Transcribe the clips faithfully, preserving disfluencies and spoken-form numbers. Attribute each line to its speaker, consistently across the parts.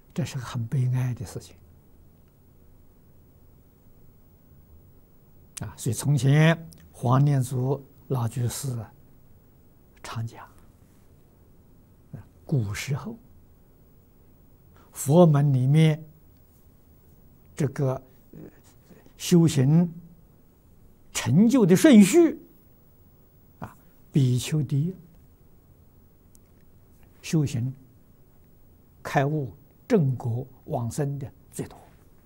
Speaker 1: 这是个很悲哀的事情啊！所以从前黄念祖老居士常讲，古时候佛门里面这个修行成就的顺序啊，比丘第一，修行开悟正果往生的最多，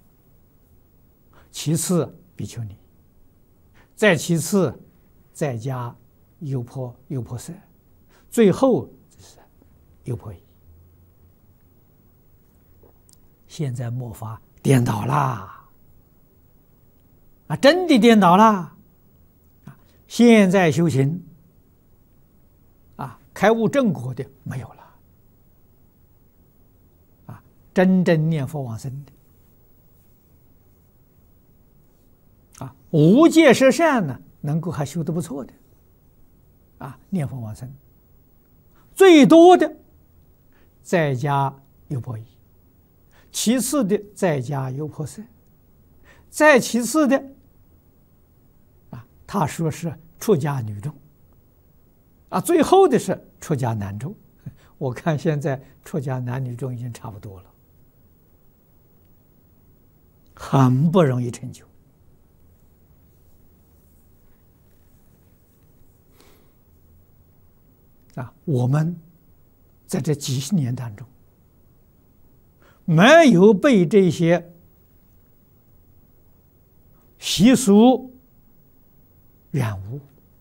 Speaker 1: 其次比丘尼，再其次在家优婆优婆塞，最后是优婆夷。现在末法颠倒啦，啊，真的颠倒啦！啊，现在修行啊，开悟正果的没有了，啊，真正念佛往生的，啊，无戒十善呢，能够还修得不错的，啊，念佛往生，最多的在家优婆夷。其次的在家优婆塞，再其次的啊，他说是出家女众，啊，最后的是出家男众。我看现在出家男女众已经差不多了，很不容易成就啊！我们在这几十年当中，没有被这些习俗染污，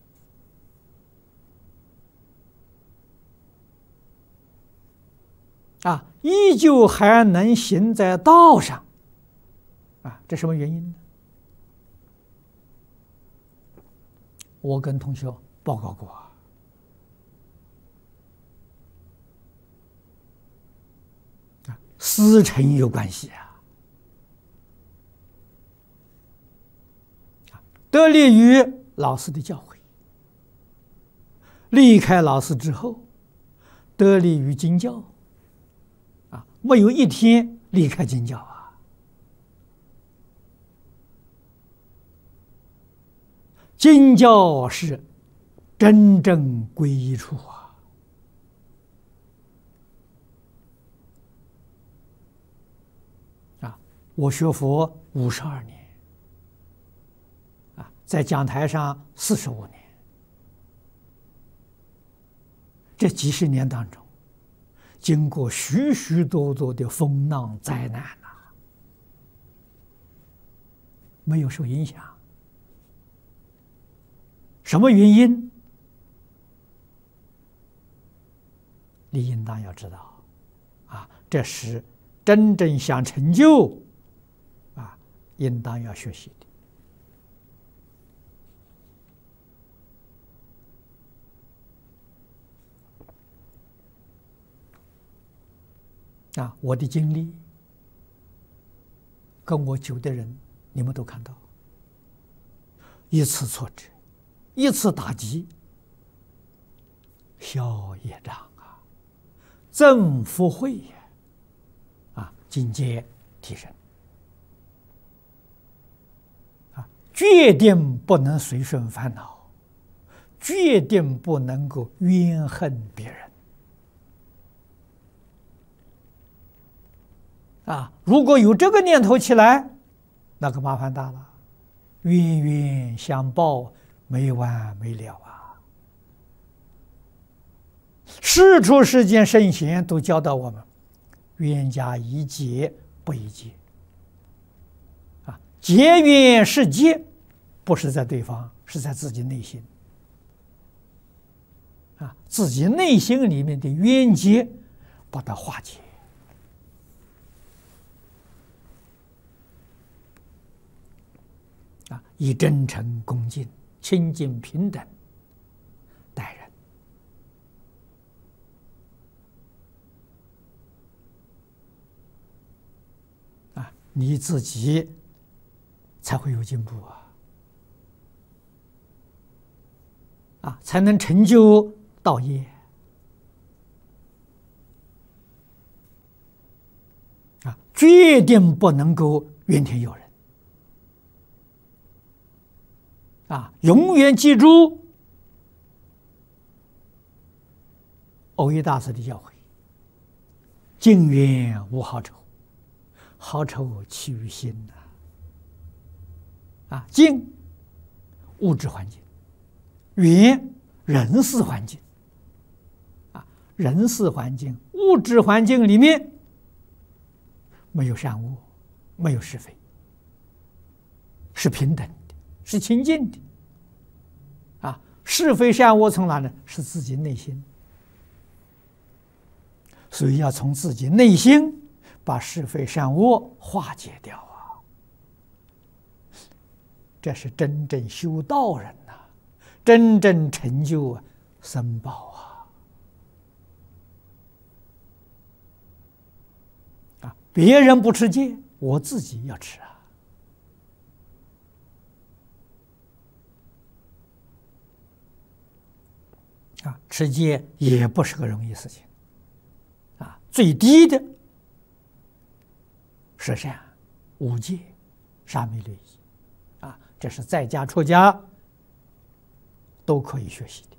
Speaker 1: 啊，依旧还能行在道上，啊，这什么原因呢？我跟同学报告过啊，师承有关系啊，得力于老师的教诲，离开老师之后，得力于经教，啊，没有一天离开经教啊。经教是真正皈依处啊。我学佛五十二年，啊，在讲台上四十五年，这几十年当中，经过许许多多的风浪灾难呐、啊，没有受影响。什么原因？你应当要知道，啊，这是真正想成就。应当要学习的啊！我的经历，跟我修的人，你们都看到，一次挫折，一次打击，消业障啊，增福慧也啊，境界提升。决定不能随顺烦恼，决定不能够怨恨别人啊！如果有这个念头起来，那个麻烦大了，冤冤相报，没完没了啊！世出世间圣贤都教导我们：冤家宜解不宜结。啊，结冤是结。不是在对方，是在自己内心啊，自己内心里面的冤结，把它化解啊，以真诚、恭敬、清净、平等待人啊，你自己才会有进步啊。啊，才能成就道业决定不能够怨天尤人啊！永远记住耦益大师的教诲：近缘无好丑，好丑起于心呐！啊，近物质环境，缘人事环境。啊，人事环境、物质环境里面没有善恶，没有是非，是平等的，是清净的。啊，是非善恶从哪呢？是自己内心。所以要从自己内心把是非善恶化解掉啊！这是真正修道人呐、啊，真正成就僧宝啊！啊，别人不持戒，我自己要持啊！啊，持戒也不是个容易事情。啊，最低的十善、五戒、沙弥律仪，啊，这是在家出家都可以学习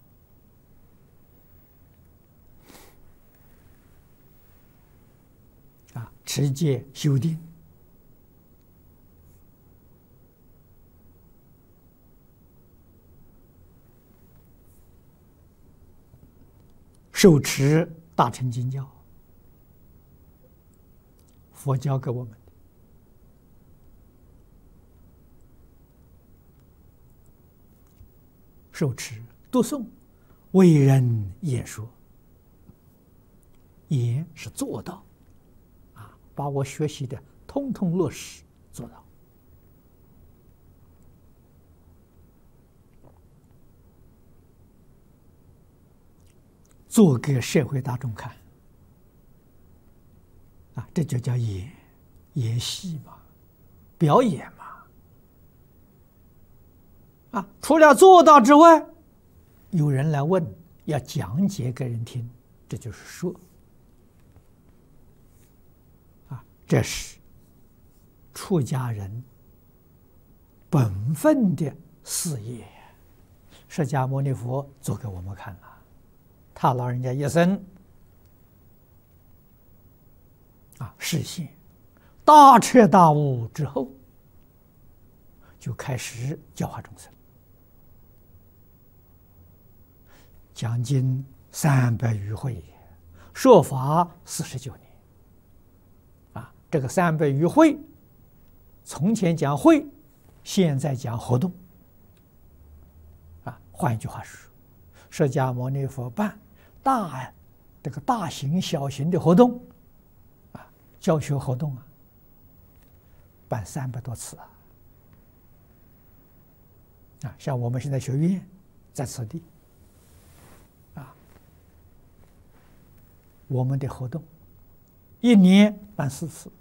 Speaker 1: 的。啊，持戒修定，受持大乘经教，佛教给我们的受持、读诵、为人演说，言是做到，啊，把我学习的通通落实做到。做给社会大众看，啊，这就叫演演戏嘛，表演嘛。啊，除了做到之外，有人来问，要讲解给人听，这就是说。啊，这是出家人本分的事业，释迦牟尼佛做给我们看了。他老人家一生啊实现大彻大悟之后，就开始教化众生，讲经三百余会，说法四十九年。啊，这个三百余会，从前讲会，现在讲活动。啊，换一句话说，释迦牟尼佛办大这个大型小型的活动啊，教学活动啊，办三百多次啊！啊，像我们现在学院在此地啊，我们的活动一年办四次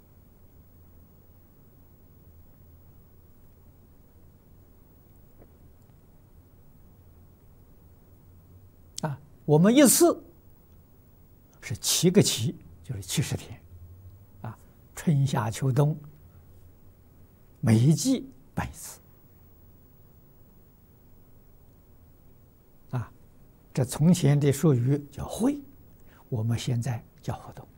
Speaker 1: 啊，我们一次是七个期，就是七十天，啊，春夏秋冬每一季办一次，啊，这从前的术语叫会，我们现在叫活动。